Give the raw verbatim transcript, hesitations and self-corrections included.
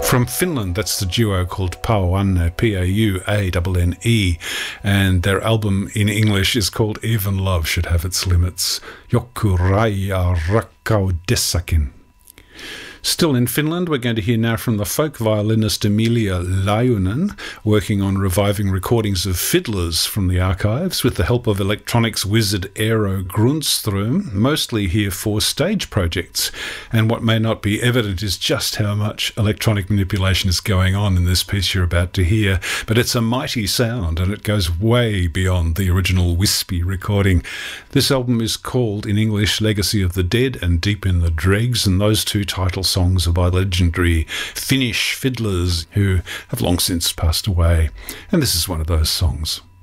From Finland, that's the duo called Pauanne, P A U A N N E, and their album in English is called Even Love Should Have Its Limits. Joku raja rakkaudessakin. Still in Finland, we're going to hear now from the folk violinist Emilia Lajunen, working on reviving recordings of fiddlers from the archives with the help of electronics wizard Eero Grundström, mostly here for stage projects. And what may not be evident is just how much electronic manipulation is going on in this piece you're about to hear. But it's a mighty sound, and it goes way beyond the original wispy recording. This album is called, in English, Legacy of the Dead and Deep in the Dregs, and those two titles songs are by legendary Finnish fiddlers who have long since passed away. And this is one of those songs.